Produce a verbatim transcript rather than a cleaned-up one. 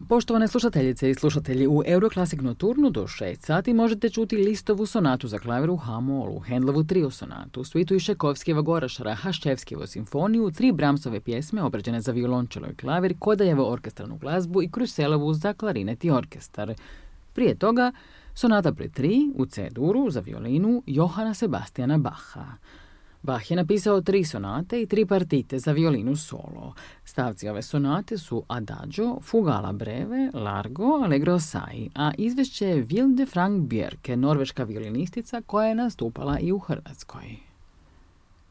Poštovane slušateljice i slušatelji, u Euroclassic Nocturnu do šest sati možete čuti Listovu sonatu za klavir u ha-molu, Handlovu trio sonatu, suitu iz Čajkovskijeva Gorašara, Haščevskijevu simfoniju, tri Brahmsove pjesme obrađene za violončelo i klavir, Kodajevu orkestralnu glazbu i Kruselovu za klarinet i orkestar. Prije toga, sonata broj tri u C-duru za violinu Johana Sebastiana Bacha. Bach je napisao tri sonate i tri partite za violinu solo. Stavci ove sonate su Adagio, Fugala breve, Largo, Allegro assai, a izvješće je Vilde Frank Bjerke, norveška violinistica koja je nastupala i u Hrvatskoj.